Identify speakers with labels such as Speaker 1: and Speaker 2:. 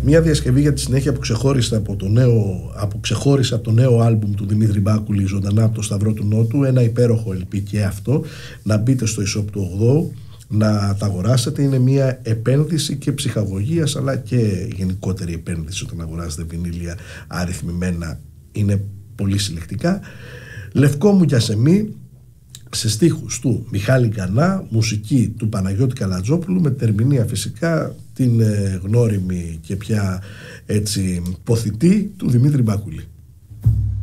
Speaker 1: Μια διασκευή για τη συνέχεια που ξεχώρισε από το νέο άλμπουμ του Δημήτρη Μπάκουλη, Ζωντανά από το Σταυρό του Νότου. Ένα υπέροχο LP και αυτό. Να μπείτε στο e-shop του 8, να τα αγοράσετε. Είναι μια επένδυση και ψυχαγωγίας, αλλά και γενικότερη επένδυση όταν αγοράζετε βινίλια αριθμημένα. Είναι πολύ συλλεκτικά. Λευκό μου κι ασεμί, σε στίχους του Μιχάλη Γκανά, μουσική του Παναγιώτη Καλατζόπουλου, με ερμηνεία φυσικά την γνώριμη και πια έτσι ποθητή του Δημήτρη Μπάκουλη.